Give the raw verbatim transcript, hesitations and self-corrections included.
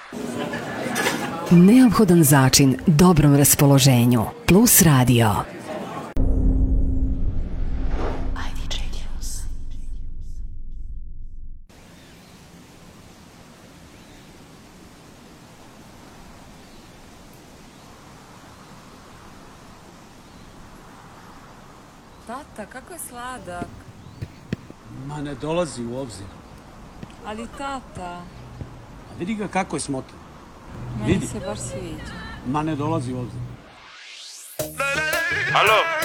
Neophodan začin dobrom raspoloženju. Plus radio. Tata, kako je sladak. Ma ne dolazi u obzir. Ali tata... A vidi ga kako je smotan. Meni se baš sviđa. Ma ne dolazi u obzir. Alo?